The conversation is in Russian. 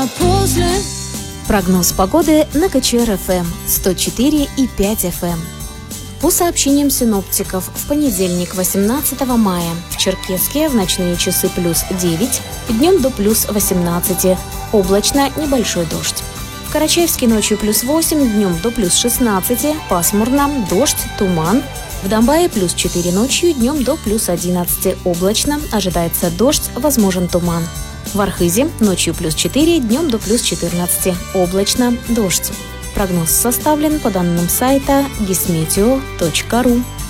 Прогноз погоды на КЧР-ФМ 104,5 FM. По сообщениям синоптиков, в понедельник, 18 мая, в Черкесске в ночные часы плюс 9, днем до плюс 18, облачно, небольшой дождь. В Карачаевске ночью плюс 8, днем до плюс 16, пасмурно, дождь, туман. В Домбае плюс 4 ночью, днем до плюс 11, облачно, ожидается дождь, возможен туман. В Архызе ночью плюс 4, днем до плюс 14, облачно, дождь. Прогноз составлен по данным сайта gismeteo.ru.